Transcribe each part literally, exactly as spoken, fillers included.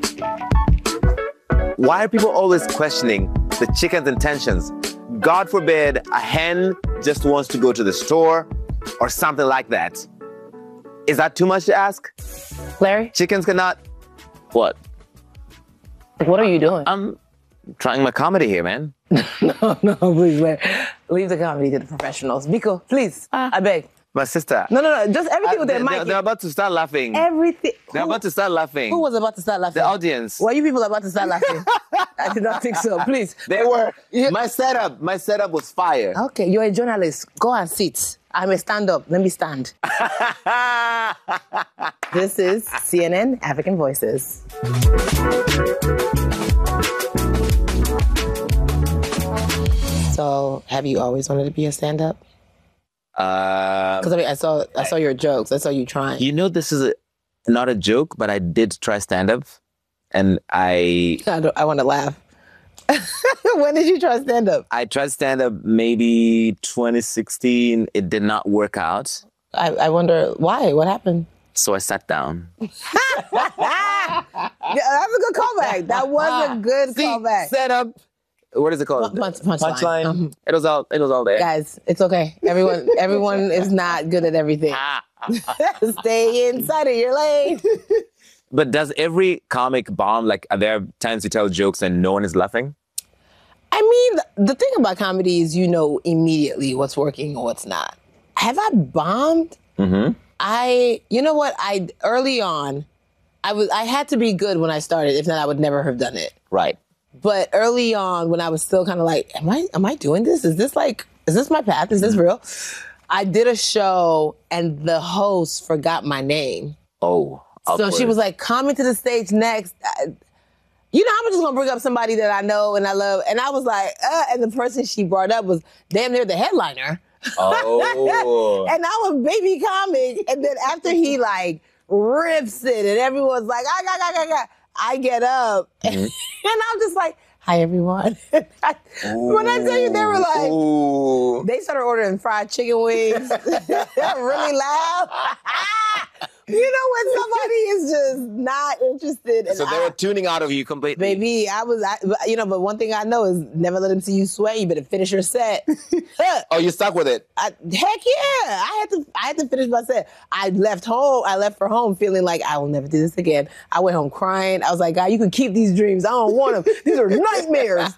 Why are people always questioning the chicken's intentions? God forbid a hen just wants to go to the store or something like that. Is that too much to ask? Larry? Chickens cannot... What? What are you doing? I'm trying my comedy here, man. no, no, please, Larry. Leave the comedy to the professionals. Miko, please, uh, I beg. My sister. No, no, no, just everything uh, with their they, mic. They're, they're about to start laughing. Everything. They're who, about to start laughing. Who was about to start laughing? The audience. Were you people about to start laughing? I did not think so. Please. They were. My setup, my setup was fire. Okay, you're a journalist. Go and sit. I'm a stand-up. Let me stand. This is C N N African Voices. So, have you always wanted to be a stand-up? Because uh, I mean, I saw I saw your jokes. I saw you trying. You know, this is a, not a joke, but I did try stand-up, and I... I, don't, I want to laugh. When did you try stand-up? I tried stand-up maybe twenty sixteen. It did not work out. I, I wonder why. What happened? So I sat down. Yeah, that was a good callback. That was a good See, callback. Setup. What is it called? Punch, punchline. Punchline. Um, it was all. It was all there. Guys, it's okay. Everyone, everyone is not good at everything. Stay inside of your lane. But does every comic bomb? Like, are there times you tell jokes and no one is laughing? I mean, the thing about comedy is you know immediately what's working and what's not. Have I bombed? Mm-hmm. I, you know what? I early on, I was I had to be good when I started. If not, I would never have done it. Right. But early on, when I was still kind of like, am I am I doing this? Is this like, is this my path? Is this real? I did a show and the host forgot my name. Oh. So she was like, coming to the stage next. I, you know, I'm just gonna bring up somebody that I know and I love. And I was like, uh, and the person she brought up was damn near the headliner. Oh. And I was baby comic. And then after he like rips it and everyone's like, I got, I got, I got. I get up mm-hmm. and I'm just like, hi, everyone. I, when I tell you, they were like, Ooh. They started ordering fried chicken wings. Really loud. You know when somebody is just not interested. So they I, were tuning out of you completely. Baby, I was, I, you know, but one thing I know is never let them see you sweat. You better finish your set. Oh, you stuck with it? I, heck yeah. I had to I had to finish my set. I left home. I left for home feeling like I will never do this again. I went home crying. I was like, God, you can keep these dreams. I don't want them. These are nightmares.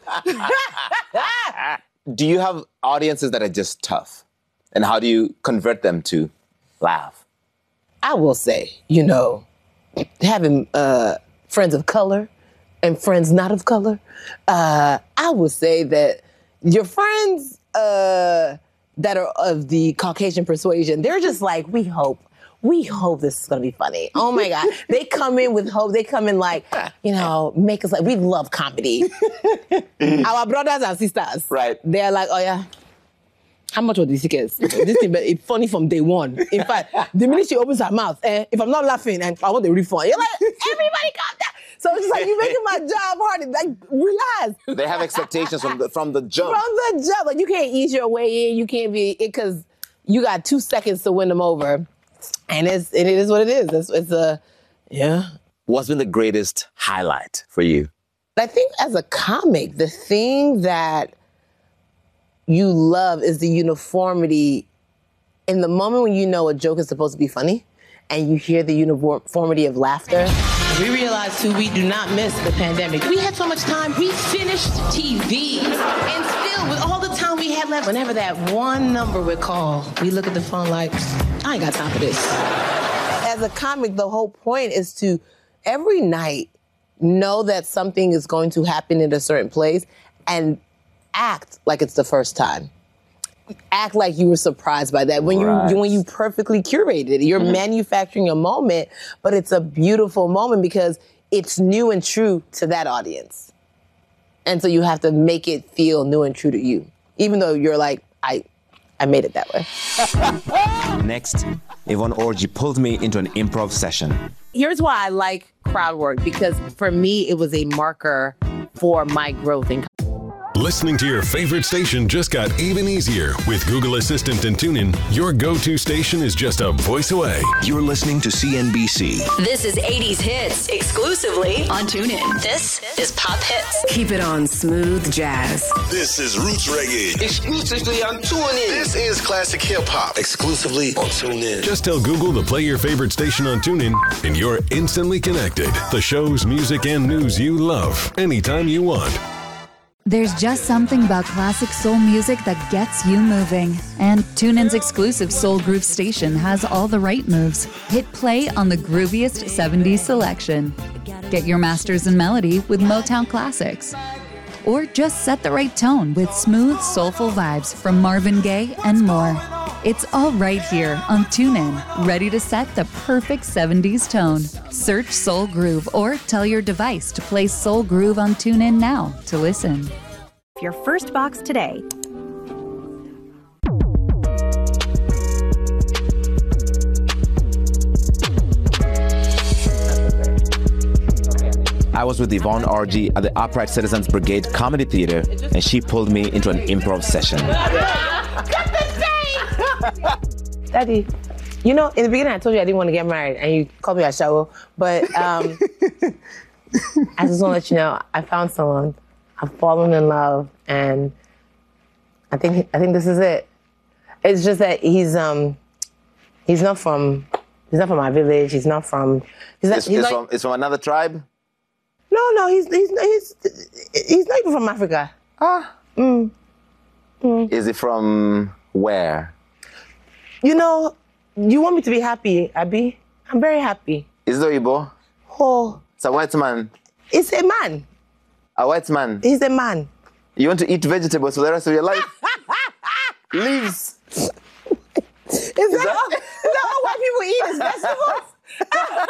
Do you have audiences that are just tough? And how do you convert them to laugh? I will say, you know, having uh, friends of color and friends not of color, uh, I would say that your friends uh, that are of the Caucasian persuasion, they're just like, we hope, we hope this is going to be funny. Oh my God. They come in with hope. They come in like, you know, make us like, we love comedy. Our brothers and sisters. Right. They're like, oh yeah. How much were the tickets? This thing, but it's funny from day one. In fact, the minute she opens her mouth, eh, if I'm not laughing and I want the refund, you're like, everybody calm down. So it's just like, you're making my job hard. Like, relax. They have expectations from the from the jump. From the jump. Like, you can't ease your way in. You can't be, because you got two seconds to win them over. And it's and it is what it is. It's, it's a, yeah. What's been the greatest highlight for you? I think as a comic, the thing that you love is the uniformity in the moment when you know a joke is supposed to be funny and you hear the uniformity of laughter. We realized too, we do not miss the pandemic. We had so much time. We finished T V. And still, with all the time we had left, whenever that one number would call, we look at the phone like, I ain't got time for this. As a comic, the whole point is to every night know that something is going to happen in a certain place and act like it's the first time. Act like you were surprised by that. When right. you when you perfectly curated it, you're mm-hmm. manufacturing a moment, but it's a beautiful moment because it's new and true to that audience. And so you have to make it feel new and true to you, even though you're like, I, I made it that way. Next, Yvonne Orji pulled me into an improv session. Here's why I like crowd work, because for me, it was a marker for my growth in Listening to your favorite station just got even easier. With Google Assistant and TuneIn, your go-to station is just a voice away. You're listening to C N B C. This is eighties Hits, exclusively on TuneIn. This is Pop Hits. Keep it on Smooth Jazz. This is Roots Reggae. Exclusively on TuneIn. This is Classic Hip Hop. Exclusively on TuneIn. Just tell Google to play your favorite station on TuneIn, and you're instantly connected. The shows, music, and news you love, anytime you want. There's just something about classic soul music that gets you moving. And TuneIn's exclusive Soul Groove station has all the right moves. Hit play on the grooviest seventies selection. Get your masters in melody with Motown classics. Or just set the right tone with smooth, soulful vibes from Marvin Gaye and more. It's all right here on TuneIn, ready to set the perfect seventies tone. Search Soul Groove or tell your device to play Soul Groove on TuneIn now to listen. Your first box today. I was with Yvonne Orji at the Upright Citizens Brigade Comedy Theater, and she pulled me into an improv session. Daddy, you know, in the beginning I told you I didn't want to get married, and you called me a shower, but um, I just want to let you know, I found someone, I've fallen in love, and I think I think this is it. It's just that he's um he's not from he's not from my village. He's not from he's not, It's, he's it's, like, from, it's from another tribe? no no he's he's he's he's not even from Africa. Ah. Mm. Mm. Is it from where? You know, you want me to be happy, Abby? I'm very happy. Is it Oyibo? Oh, It's a white man. it's a man. A white man. He's a man. You want to eat vegetables for the rest of your life? Leaves. Is, that, all, is that all white people eat is vegetables?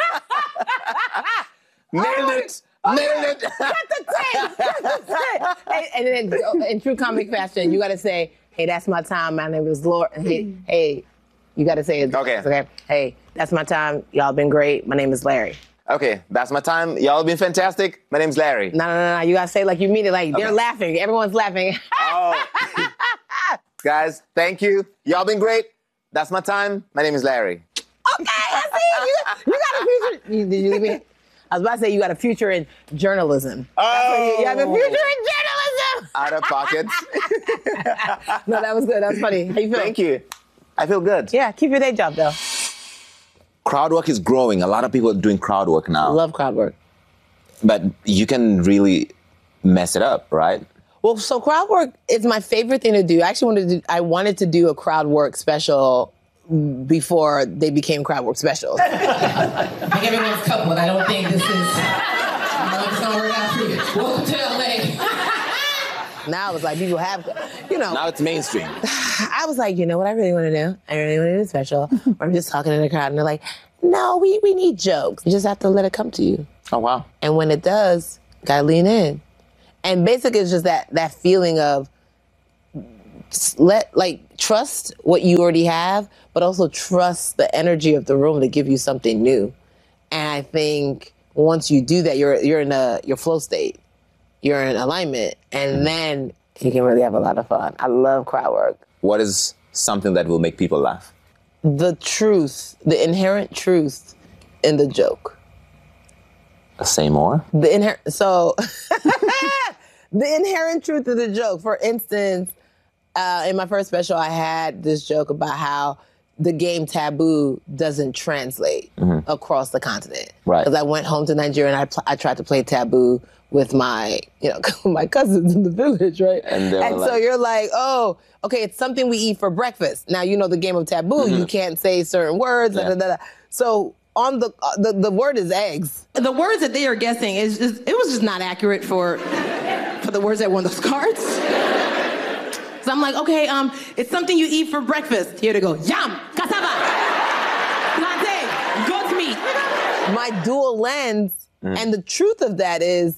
Nailed it. Nailed it. Cut the tape. Cut the tape. Hey, and then in true comic fashion, you got to say, hey, that's my time. My name is Lord. Hey, hey, you got to say it. Okay. Okay. Hey, that's my time. Y'all been great. My name is Larry. Okay, that's my time. Y'all been fantastic. My name's Larry. No, no, no, no. You got to say like you mean it. Like Okay. they're laughing. Everyone's laughing. Oh. Guys, thank you. Y'all been great. That's my time. My name is Larry. Okay, I see. You, you got a future. You, did you leave me? I was about to say you got a future in journalism. Oh. You, you have a future in journalism. Out of pocket. No, that was good. That was funny. How you feel? Thank you. I feel good. Yeah, keep your day job though. Crowd work is growing. A lot of people are doing crowd work now. Love crowd work. But you can really mess it up, right? Well, so crowd work is my favorite thing to do. I actually wanted to do, I wanted to do a crowd work special before they became crowd work specials. Like everyone's couple, and I don't think this is, I don't think it's gonna work out for you. Welcome to L A. Now it's like people have, you know. Now it's mainstream. I was like, you know what I really want to do? I really want to do a special. I'm just talking to the crowd, and they're like, no, we, we need jokes. You just have to let it come to you. Oh, wow. And when it does, gotta lean in. And basically it's just that that feeling of let like trust what you already have, but also trust the energy of the room to give you something new. And I think once you do that, you're you're in a your flow state. You're in alignment. And then you can really have a lot of fun. I love crowd work. What is something that will make people laugh? The truth, the inherent truth in the joke. Say more. The inherent so the inherent truth of the joke. For instance, uh, in my first special, I had this joke about how the game Taboo doesn't translate mm-hmm. across the continent. Right. Because I went home to Nigeria and I pl- I tried to play Taboo with my you know my cousins in the village, right? And, and so like, you're like, oh, okay, it's something we eat for breakfast. Now you know the game of Taboo. Mm-hmm. You can't say certain words. Yeah. Da, da, da, da. So. On the, uh, the the word is eggs. The words that they are guessing is just, it was just not accurate for for the words that were on those cards. So I'm like, okay, um, it's something you eat for breakfast. Here to go, yam, cassava, plantain, goat meat. My dual lens, mm. and the truth of that is,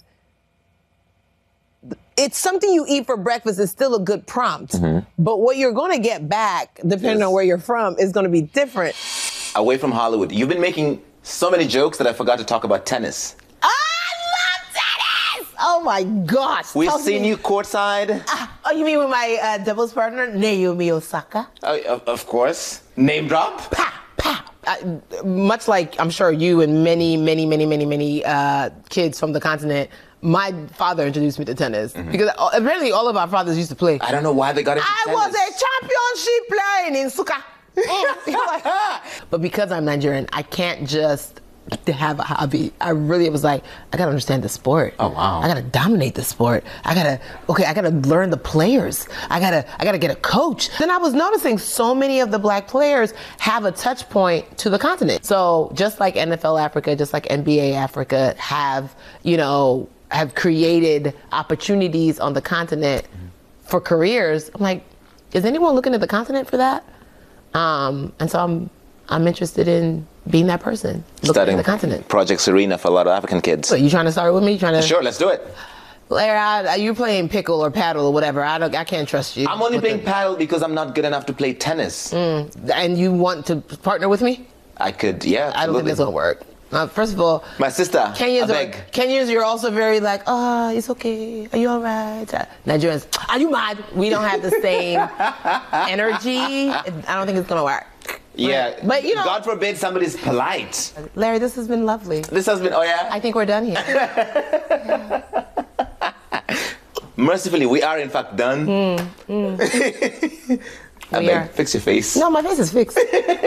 it's something you eat for breakfast is still a good prompt, mm-hmm. but what you're going to get back, depending yes. on where you're from, is going to be different. Away from Hollywood, you've been making so many jokes that I forgot to talk about tennis. Oh, I love tennis! Oh my gosh. We've Talk seen me. you courtside. Ah, oh, you mean with my uh, doubles partner, Naomi Osaka? Oh, of, of course. Name drop. Pa, pa. Uh, much like I'm sure you and many, many, many, many, many uh, kids from the continent, my father introduced me to tennis mm-hmm. because apparently all of our fathers used to play. I don't know why they got into I tennis. was a championship playing in Suka. But because I'm Nigerian, I can't just have a hobby. I really was like, I gotta understand the sport. Oh wow. I gotta dominate the sport. I gotta okay, I gotta learn the players. I gotta I gotta get a coach. Then I was noticing so many of the black players have a touch point to the continent. So just like N F L Africa, just like N B A Africa have, you know, have created opportunities on the continent mm-hmm. for careers. I'm like, is anyone looking at the continent for that? Um, and so I'm I'm interested in being that person, looking Studying at the continent. Project Serena for a lot of African kids. So you trying to start with me? You trying to? Sure, let's do it. Larry, you're playing pickle or paddle or whatever. I don't. I can't trust you. I'm only playing the... paddle because I'm not good enough to play tennis. Mm. And you want to partner with me? I could, yeah. Absolutely. I don't think this will work. Uh, first of all, my sister. Kenyans, I beg. Are, Kenyans, you're also very like, oh, it's okay. Are you all right? Nigerians, are you mad? We don't have the same energy. I don't think it's gonna work. Yeah, but you know, God forbid somebody's polite. Larry, this has been lovely. This has been, oh yeah? I think we're done here. Yeah. Mercifully, we are in fact done. Mm, mm. I we beg, are. fix your face. No, my face is fixed.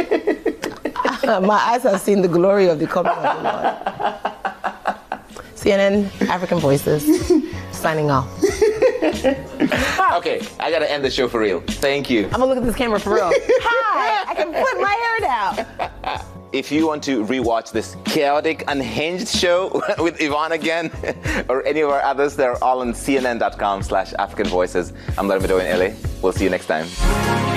My eyes have seen the glory of the coming of the Lord. C N N, African Voices, signing off. Okay, I gotta end the show for real. Thank you. I'm gonna look at this camera for real. Hi, I can put my hair down. If you want to rewatch this chaotic, unhinged show with Yvonne again, or any of our others, they're all on C N N dot com slash African Voices. I'm Larry Medowa in L A. We'll see you next time.